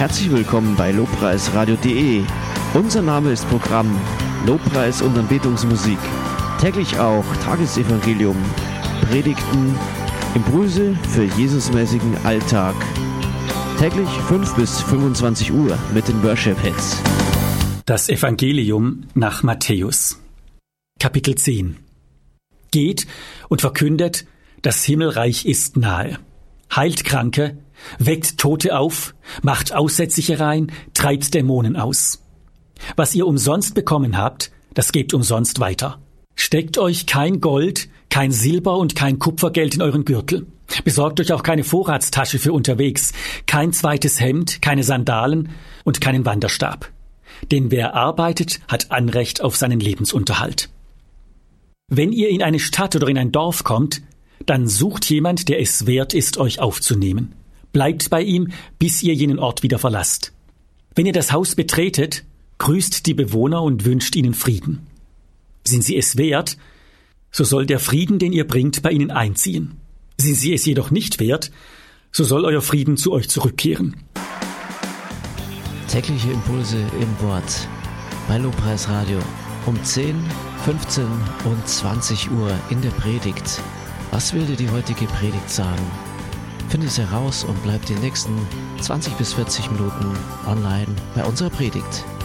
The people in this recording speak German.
Herzlich willkommen bei lobpreisradio.de. Unser Name ist Programm Lobpreis und Anbetungsmusik. Täglich auch Tagesevangelium, Predigten, Impulse für Jesusmäßigen Alltag. Täglich 5 bis 25 Uhr mit den Worship-Hits. Das Evangelium nach Matthäus. Kapitel 10. Geht und verkündet, das Himmelreich ist nahe. Heilt Kranke, weckt Tote auf, macht Aussätzige rein, treibt Dämonen aus. Was ihr umsonst bekommen habt, das gebt umsonst weiter. Steckt euch kein Gold, kein Silber und kein Kupfergeld in euren Gürtel. Besorgt euch auch keine Vorratstasche für unterwegs, kein zweites Hemd, keine Sandalen und keinen Wanderstab. Denn wer arbeitet, hat Anrecht auf seinen Lebensunterhalt. Wenn ihr in eine Stadt oder in ein Dorf kommt, dann sucht jemand, der es wert ist, euch aufzunehmen. Bleibt bei ihm, bis ihr jenen Ort wieder verlasst. Wenn ihr das Haus betretet, grüßt die Bewohner und wünscht ihnen Frieden. Sind sie es wert, so soll der Frieden, den ihr bringt, bei ihnen einziehen. Sind sie es jedoch nicht wert, so soll euer Frieden zu euch zurückkehren. Tägliche Impulse im Wort bei Lobpreisradio um 10, 15 und 20 Uhr in der Predigt. Was will dir die heutige Predigt sagen? Finde es heraus und bleib die nächsten 20 bis 40 Minuten online bei unserer Predigt.